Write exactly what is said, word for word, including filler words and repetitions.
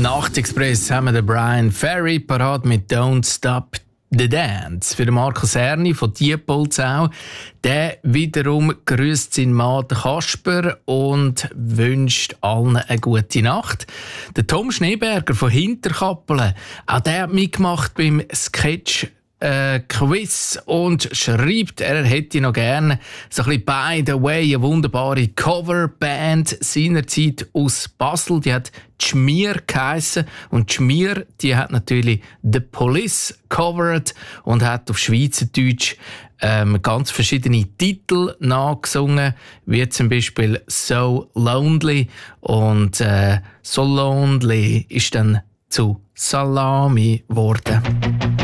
Nachtexpress haben wir den Brian Ferry parat mit «Don't Stop the Dance». Für den Markus Erni von Diepoldsau. Der wiederum grüßt seinen Mann Kasper und wünscht allen eine gute Nacht. Der Tom Schneeberger von Hinterkappelen, auch der hat mitgemacht beim Sketch Äh, Quiz und schreibt, er hätte noch gerne so ein bisschen «By the Way», eine wunderbare Coverband seinerzeit aus Basel. Die hat «Schmier» geheissen und «Schmier», die hat natürlich «The Police» covered und hat auf Schweizerdeutsch ähm, ganz verschiedene Titel nachgesungen, wie zum Beispiel «So Lonely» und äh, «So Lonely» ist dann zu «Salami» geworden.